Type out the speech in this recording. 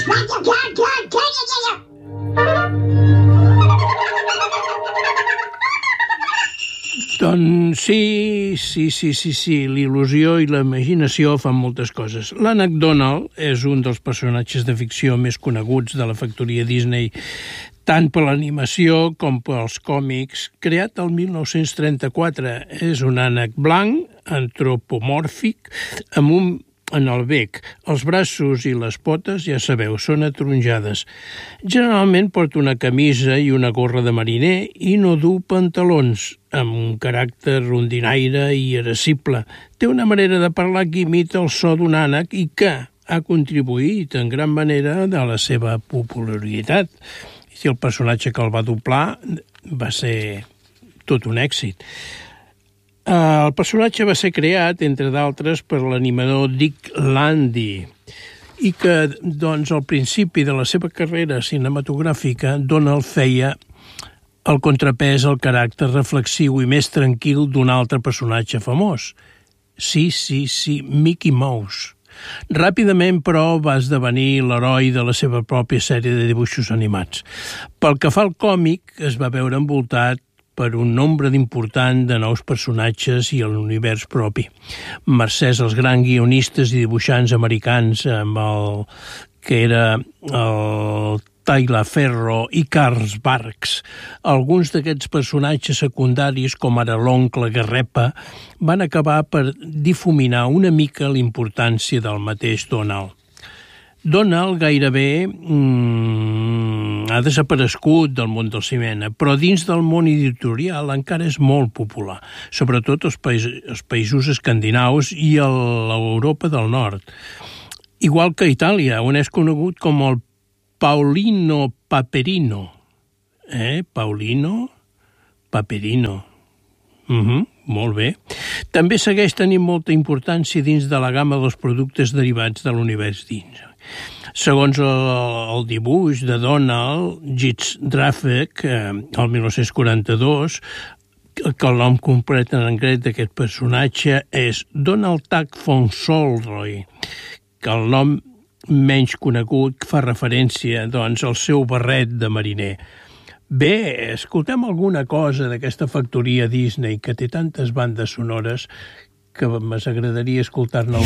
Doncs sí, l'il·lusió i la imaginació fan moltes coses. L'Ànec Donald és un dels personatges de ficció més coneguts de la factoria Disney, tant per l'animació com pels còmics. Creat el 1934, és un ànec blanc, antropomòrfic, en el bec. Els braços i les potes, ja sabeu, són ataronjades. Generalment porta una camisa i una gorra de mariner i no du pantalons, amb un caràcter rondinaire i irascible. Té una manera de parlar que imita el so d'un ànec i que ha contribuït en gran manera a la seva popularitat. I el personatge que el va doblar va ser tot un èxit. El personatge va ser creat, entre d'altres, per l'animador Dick Landy i que, doncs, al principi de la seva carrera cinematogràfica, Donald feia el contrapès al caràcter reflexiu i més tranquil d'un altre personatge famós. Sí, Mickey Mouse. Ràpidament, però, va esdevenir l'heroi de la seva pròpia sèrie de dibuixos animats. Pel que fa al còmic, es va veure envoltat per un nombre important de nous personatges i l'univers propi. Mercès als grans guionistes i dibuixants americans amb el que era el Taliaferro i Carl Barks. Alguns d'aquests personatges secundaris, com ara l'oncle Garrepa, van acabar per difuminar una mica l'importància del mateix Donald. Donald gairebé ha desaparegut del món del cinema, però dins del món editorial encara és molt popular, sobretot als països escandinaus i a l'Europa del Nord. Igual que a Itàlia, on és conegut com el Paolino Paperino. Paolino Paperino. Molt bé. També segueix tenint molta importància dins de la gamma dels productes derivats de l'univers dins. Segons el dibuix de Donald Gitz Drafek, el 1942, que el nom complet en anglès d'aquest personatge és Donald Tuck von Solroy, que el nom menys conegut fa referència, doncs, al seu barret de mariner. Bé, escoltem alguna cosa d'aquesta factoria Disney que té tantes bandes sonores que m'agradaria escoltar-ne